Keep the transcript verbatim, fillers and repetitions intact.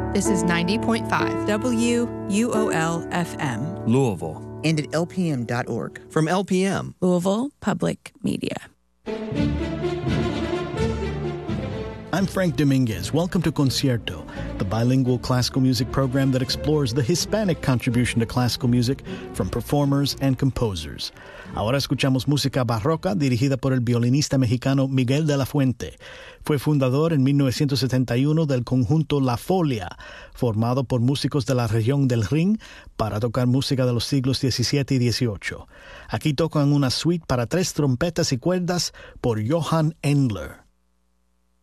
This is ninety point five W U O L F M. Louisville. And at L P M dot org. From L P M. Louisville Public Media. I'm Frank Dominguez. Welcome to Concierto, the bilingual classical music program that explores the Hispanic contribution to classical music from performers and composers. Ahora escuchamos música barroca dirigida por el violinista mexicano Miguel de la Fuente. Fue fundador en mil novecientos setenta y uno del conjunto La Folia, formado por músicos de la región del Rin para tocar música de los siglos diecisiete y dieciocho. Aquí tocan una suite para tres trompetas y cuerdas por Johann Endler.